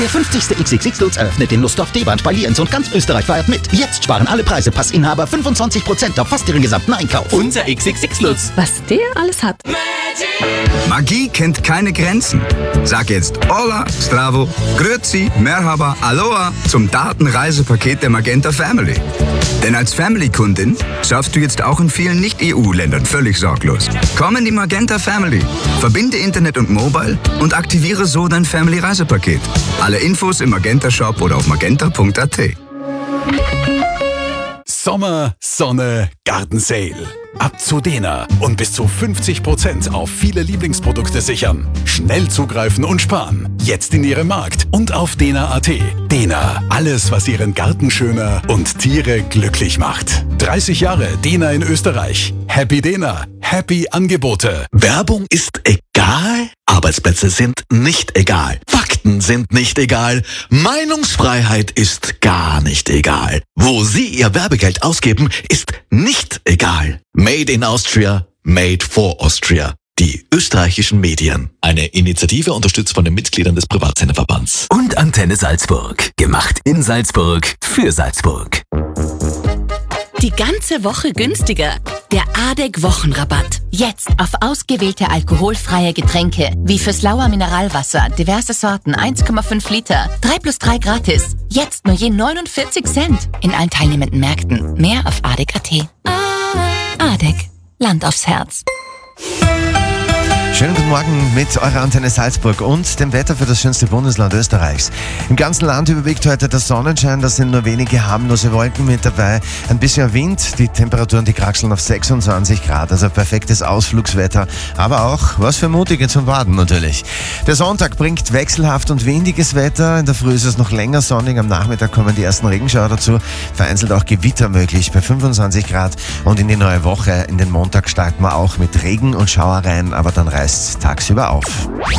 Der 50. XXX Lutz eröffnet den Lusthof D-Bahn bei Lienz und ganz Österreich feiert mit. Jetzt sparen alle Preisepassinhaber 25% auf fast ihren gesamten Einkauf. Unser XXX Lutz. Was der alles hat. Magie kennt keine Grenzen. Sag jetzt Hola, Stravo, Grüezi, Merhaba, Aloha zum Datenreisepaket der Magenta Family. Denn als Family-Kundin surfst du jetzt auch in vielen Nicht-EU-Ländern völlig sorglos. Komm in die Magenta Family, verbinde Internet und Mobile und aktiviere so dein Family-Reisepaket. Alle Infos im Magenta-Shop oder auf magenta.at. Sommer, Sonne, Gartensale. Ab zu Dena und bis zu 50% auf viele Lieblingsprodukte sichern. Schnell zugreifen und sparen. Jetzt in Ihrem Markt und auf dena.at. Dena, alles was Ihren Garten schöner und Tiere glücklich macht. 30 Jahre Dena in Österreich. Happy Dena, happy Angebote. Werbung ist egal? Arbeitsplätze sind nicht egal. Fakten sind nicht egal. Meinungsfreiheit ist gar nicht egal. Wo Sie Ihr Werbegeld ausgeben, ist nicht egal. Made in Austria, made for Austria. Die österreichischen Medien. Eine Initiative unterstützt von den Mitgliedern des Privatsenderverbands. Und Antenne Salzburg. Gemacht in Salzburg für Salzburg. Die ganze Woche günstiger. Der ADEC-Wochenrabatt. Jetzt auf ausgewählte alkoholfreie Getränke wie Füßlauer Mineralwasser, diverse Sorten, 1,5 Liter. 3+3 gratis. Jetzt nur je 49 Cent. In allen teilnehmenden Märkten. Mehr auf ADEC.at. ADEC. Land aufs Herz. Schönen guten Morgen mit eurer Antenne Salzburg und dem Wetter für das schönste Bundesland Österreichs. Im ganzen Land überwiegt heute der Sonnenschein, da sind nur wenige harmlose Wolken mit dabei. Ein bisschen Wind, die Temperaturen, die kraxeln auf 26 Grad, also perfektes Ausflugswetter, aber auch was für Mutige zum Baden natürlich. Der Sonntag bringt wechselhaft und windiges Wetter, in der Früh ist es noch länger sonnig, am Nachmittag kommen die ersten Regenschauer dazu, vereinzelt auch Gewitter möglich bei 25 Grad und in die neue Woche, in den Montag starten wir auch mit Regen und Schauereien, aber dann reißt tagsüber auf.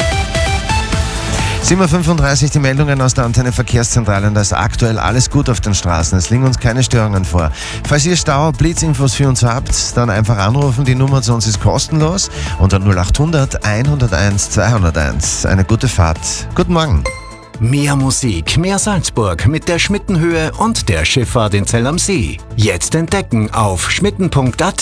7.35 Uhr die Meldungen aus der Antenne Verkehrszentrale und da ist aktuell alles gut auf den Straßen. Es liegen uns keine Störungen vor. Falls ihr Stau, Blitzinfos für uns habt, dann einfach anrufen. Die Nummer zu uns ist kostenlos unter 0800 101 201. Eine gute Fahrt. Guten Morgen. Mehr Musik, mehr Salzburg mit der Schmittenhöhe und der Schifffahrt in Zell am See. Jetzt entdecken auf schmitten.at.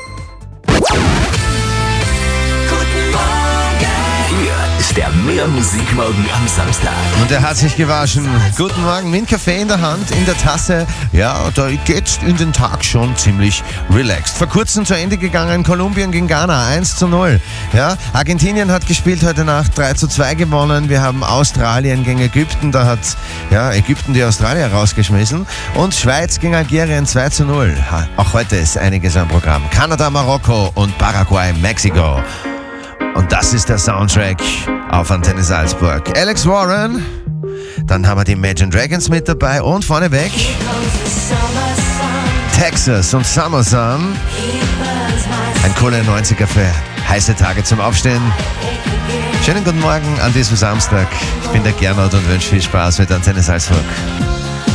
Ist der Mehr Musikmorgen am Samstag. Und er hat sich gewaschen. Guten Morgen, mit Kaffee in der Hand, in der Tasse. Ja, da geht's in den Tag schon ziemlich relaxed. Vor kurzem zu Ende gegangen, Kolumbien gegen Ghana, 1:0. Ja, Argentinien hat gespielt heute Nacht, 3:2 gewonnen. Wir haben Australien gegen Ägypten, da hat Ägypten die Australier rausgeschmissen. Und Schweiz gegen Algerien, 2:0. Auch heute ist einiges am Programm. Kanada, Marokko und Paraguay, Mexiko. Und das ist der Soundtrack auf Antenne Salzburg. Alex Warren, dann haben wir die Imagine Dragons mit dabei und vorneweg Texas und Summer Sun. Ein cooler 90er für heiße Tage zum Aufstehen. Schönen guten Morgen an diesem Samstag. Ich bin der Gernot und wünsche viel Spaß mit Antenne Salzburg.